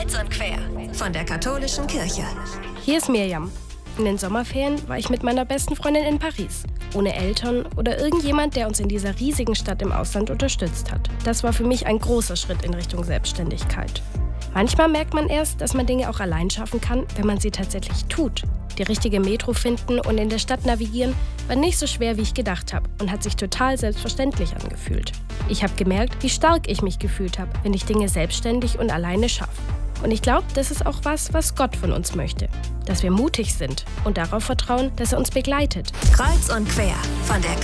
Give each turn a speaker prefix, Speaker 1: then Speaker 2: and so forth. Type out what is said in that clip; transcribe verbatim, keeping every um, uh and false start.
Speaker 1: Kreuz und quer von der katholischen Kirche.
Speaker 2: Hier ist Mirjam. In den Sommerferien war ich mit meiner besten Freundin in Paris. Ohne Eltern oder irgendjemand, der uns in dieser riesigen Stadt im Ausland unterstützt hat. Das war für mich ein großer Schritt in Richtung Selbstständigkeit. Manchmal merkt man erst, dass man Dinge auch allein schaffen kann, wenn man sie tatsächlich tut. Die richtige Metro finden und in der Stadt navigieren war nicht so schwer, wie ich gedacht habe und hat sich total selbstverständlich angefühlt. Ich habe gemerkt, wie stark ich mich gefühlt habe, wenn ich Dinge selbstständig und alleine schaffe. Und ich glaube, das ist auch was, was Gott von uns möchte. Dass wir mutig sind und darauf vertrauen, dass er uns begleitet.
Speaker 1: Kreuz und quer von der